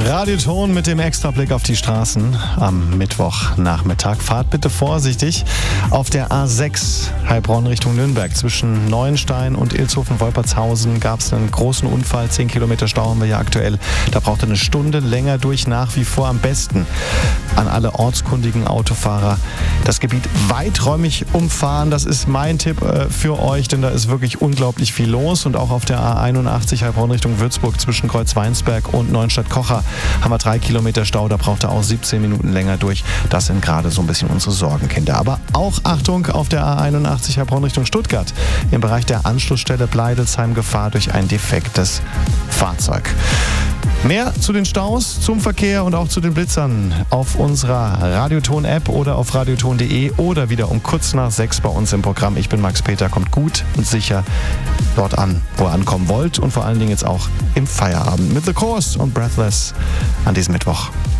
Radioton mit dem Extrablick auf die Straßen am Mittwochnachmittag. Fahrt bitte vorsichtig. Auf der A6 Heilbronn Richtung Nürnberg zwischen Neuenstein und Ilshofen-Wolpertshausen gab es einen großen Unfall. 10 Kilometer Stau haben wir ja aktuell. Da braucht ihr eine Stunde länger durch, nach wie vor am besten. An alle ortskundigen Autofahrer das Gebiet weiträumig umfahren. Das ist mein Tipp für euch, denn da ist wirklich unglaublich viel los. Und auch auf der A81 Heilbronn Richtung Würzburg zwischen Kreuzweinsberg und Neuenstadt-Kocher haben wir 3 Kilometer Stau. Da braucht ihr auch 17 Minuten länger durch. Das sind gerade so ein bisschen unsere Sorgenkinder. Aber auch Achtung auf der A81 Heilbronn Richtung Stuttgart. Im Bereich der Anschlussstelle Bleidelsheim Gefahr durch ein defektes Fahrzeug. Mehr zu den Staus, zum Verkehr und auch zu den Blitzern auf unserer Radioton-App oder auf radioton.de oder wieder um kurz nach 6 bei uns im Programm. Ich bin Max Peter, kommt gut und sicher dort an, wo ihr ankommen wollt und vor allen Dingen jetzt auch im Feierabend mit The Course und Breathless an diesem Mittwoch.